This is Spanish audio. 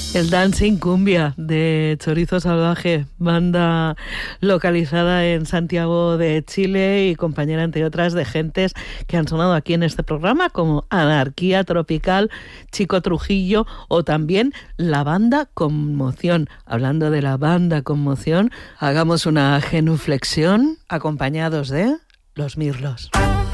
El Dancing Cumbia de Chorizo Salvaje, banda localizada en Santiago de Chile y compañera, entre otras, de gentes que han sonado aquí en este programa, como Anarquía Tropical, Chico Trujillo o también la banda Conmoción. Hablando de la banda Conmoción, hagamos una genuflexión acompañados de Los Mirlos.